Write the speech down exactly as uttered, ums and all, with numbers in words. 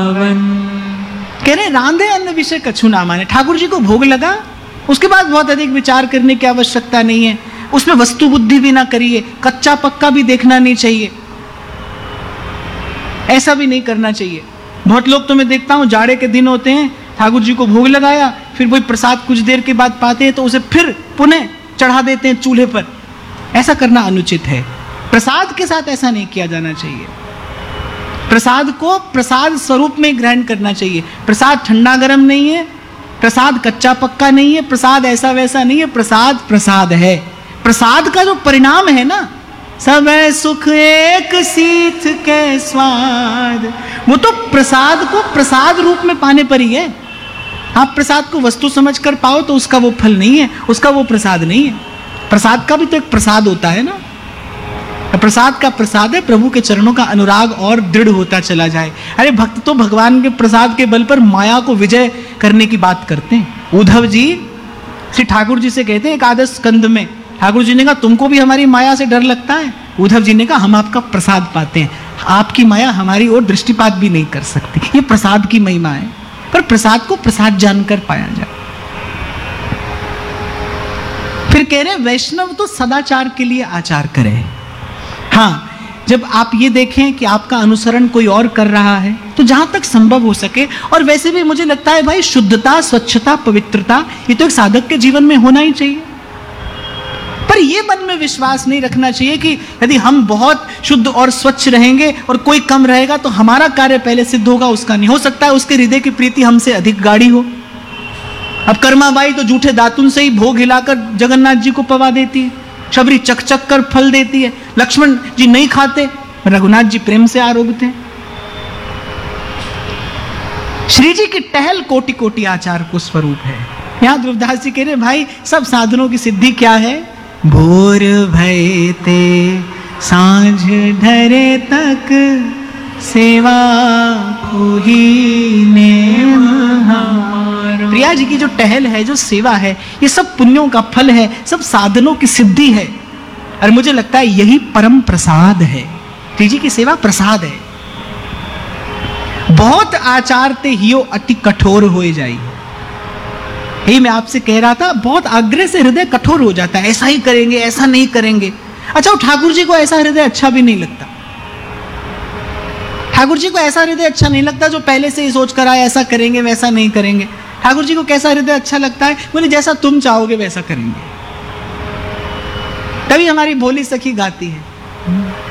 पावन। कह रहे रांधे अन्न विषय कछु ना माने। ठाकुर जी को भोग लगा, उसके बाद बहुत अधिक विचार करने की आवश्यकता नहीं है, उसमें वस्तु बुद्धि भी ना करिए, कच्चा पक्का भी देखना नहीं चाहिए, ऐसा भी नहीं करना चाहिए। बहुत लोग तो मैं देखता हूं जाड़े के दिन होते हैं, ठाकुर जी को भोग लगाया, फिर वही प्रसाद कुछ देर के बाद पाते हैं तो उसे फिर पुनः चढ़ा देते हैं चूल्हे पर। ऐसा करना अनुचित है। प्रसाद के साथ ऐसा नहीं किया जाना चाहिए। प्रसाद को प्रसाद स्वरूप में ग्रहण करना चाहिए। प्रसाद ठंडा गर्म नहीं है, प्रसाद कच्चा पक्का नहीं है, प्रसाद ऐसा वैसा नहीं है, प्रसाद प्रसाद है। प्रसाद का जो परिणाम है ना, सब सुख एक सीथ के स्वाद, वो तो प्रसाद को प्रसाद रूप में पाने पर ही है। आप प्रसाद को वस्तु समझकर पाओ तो उसका वो फल नहीं है, उसका वो प्रसाद नहीं है। प्रसाद का भी तो एक प्रसाद होता है ना। प्रसाद का प्रसाद है प्रभु के चरणों का अनुराग और दृढ़ होता चला जाए। अरे भक्त तो भगवान के प्रसाद के बल पर माया को विजय करने की बात करते हैं। उद्धव जी श्री ठाकुर जी से कहते हैं एकादश स्कंद में, ठाकुर जी ने कहा तुमको भी हमारी माया से डर लगता है? उद्धव जी ने कहा हम आपका प्रसाद पाते हैं, आपकी माया हमारी ओर दृष्टिपात भी नहीं कर सकती। ये प्रसाद की महिमा है, पर प्रसाद को प्रसाद जानकर पाया जाए। फिर कह रहे वैष्णव तो सदाचार के लिए आचार करे। हाँ, जब आप ये देखें कि आपका अनुसरण कोई और कर रहा है तो जहां तक संभव हो सके, और वैसे भी मुझे लगता है भाई शुद्धता, स्वच्छता, पवित्रता ये तो एक साधक के जीवन में होना ही चाहिए। पर ये मन में विश्वास नहीं रखना चाहिए कि यदि हम बहुत शुद्ध और स्वच्छ रहेंगे और कोई कम रहेगा तो हमारा कार्य पहले सिद्ध होगा, उसका नहीं हो सकता है। उसके हृदय की प्रीति हमसे अधिक गाढ़ी हो। अब कर्माबाई तो जूठे दातुन से ही भोग हिलाकर जगन्नाथ जी को पवा देती है, शबरी चक चक कर फल देती है, लक्ष्मण जी नहीं खाते, रघुनाथ जी प्रेम से आरोग्यते हैं। श्री जी की टहल कोटि कोटि आचार को स्वरूप है। यहां ध्रुवदास जी कह रहे भाई सब साधनों की सिद्धि क्या है? भोर भय ते सांझ ढरे तक सेवा कोही नेम हमारा। प्रिया जी की जो टहल है, जो सेवा है, ये सब पुण्यों का फल है, सब साधनों की सिद्धि है। और मुझे लगता है यही परम प्रसाद है। श्री जी की सेवा प्रसाद है। बहुत आचार ते हियो अति कठोर होए जाई। यही मैं आपसे कह रहा था, बहुत आग्रह से हृदय कठोर हो जाता है, ऐसा ही करेंगे, ऐसा नहीं करेंगे। अच्छा, ठाकुर जी को ऐसा हृदय अच्छा भी नहीं लगता। ठाकुर जी को ऐसा हृदय अच्छा नहीं लगता जो पहले से ही सोच कर आए ऐसा करेंगे वैसा नहीं करेंगे। ठाकुर जी को कैसा हृदय अच्छा लगता है? बोले जैसा तुम चाहोगे वैसा करेंगे। तभी हमारी भोली सखी गाती है,